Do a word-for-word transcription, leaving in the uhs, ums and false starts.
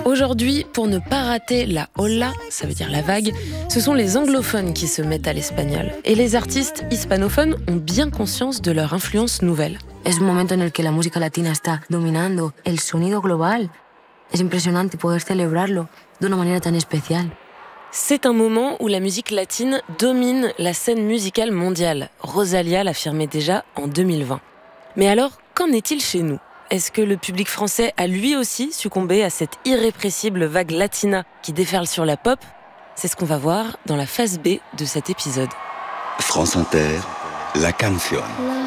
Aujourd'hui, pour ne pas rater la ola, ça veut dire la vague, ce sont les anglophones qui se mettent à l'espagnol. Et les artistes hispanophones ont bien conscience de leur influence nouvelle. Es un momento en el que la música latina está dominando el sonido global. Es impresionante poder celebrarlo de una manera tan especial. C'est un moment où la musique latine domine la scène musicale mondiale. Rosalía l'affirmait déjà en deux mille vingt. Mais alors, qu'en est-il chez nous ? Est-ce que le public français a lui aussi succombé à cette irrépressible vague latina qui déferle sur la pop ? C'est ce qu'on va voir dans la phase B de cet épisode. France Inter, la canción.